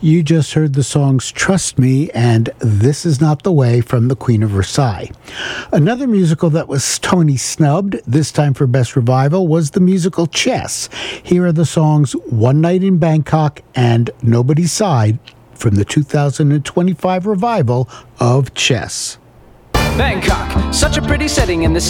You just heard the songs Trust Me and This Is Not the Way from The Queen of Versailles. Another musical that was Tony snubbed, this time for Best Revival, was the musical Chess. Here are the songs One Night in Bangkok and Nobody's Side from the 2025 revival of Chess. Bangkok, such a pretty setting in the